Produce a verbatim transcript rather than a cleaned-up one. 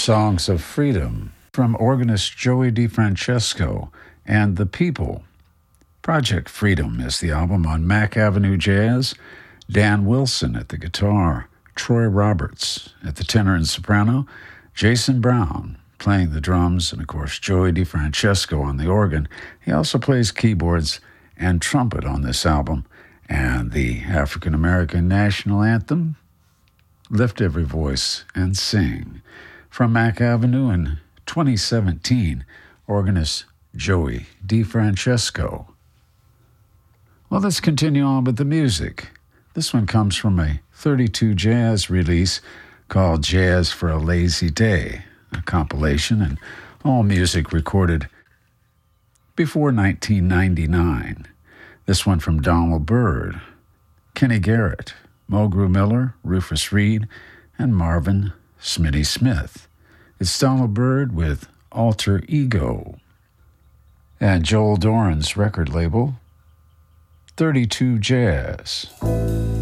Songs of Freedom from organist Joey DeFrancesco and The People. Project Freedom is the album on Mack Avenue Jazz. Dan Wilson at the guitar, Troy Roberts at the tenor and soprano, Jason Brown playing the drums, and of course Joey DeFrancesco on the organ. He also plays keyboards and trumpet on this album. And the African American National Anthem, Lift Every Voice and Sing. From Mack Avenue in twenty seventeen, organist Joey DeFrancesco. Well, let's continue on with the music. This one comes from a thirty-two Jazz release called Jazz for a Lazy Day, a compilation and all music recorded before nineteen ninety-nine. This one from Donald Byrd, Kenny Garrett, Mulgrew Miller, Rufus Reid, and Marvin Smitty Smith. It's Donald Byrd with Alter Ego. And Joel Doran's record label, thirty-two Jazz.